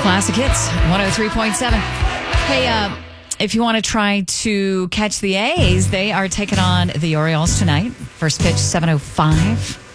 Classic Hits, 103.7. Hey, if you want to try to catch the A's, they are taking on the Orioles tonight. First pitch, 7:05.